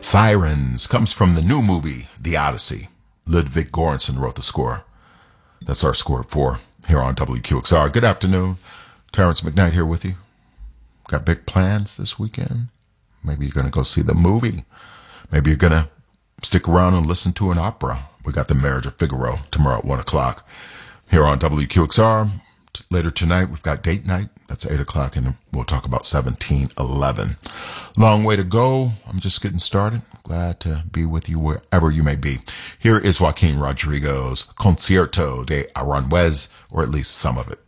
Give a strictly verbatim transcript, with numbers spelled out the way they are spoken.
Sirens comes from the new movie, The Odyssey. Ludwig Göransson wrote the score. That's our score at four here on W Q X R. Good afternoon. Terrence McKnight here with you. Got big plans this weekend? Maybe you're going to go see the movie. Maybe you're going to stick around and listen to an opera. We got The Marriage of Figaro tomorrow at one o'clock here on W Q X R. Later tonight, we've got date night. That's eight o'clock, and we'll talk about seventeen eleven. Long way to go. I'm just getting started. Glad to be with you wherever you may be. Here is Joaquin Rodrigo's Concierto de Aranjuez, or at least some of it.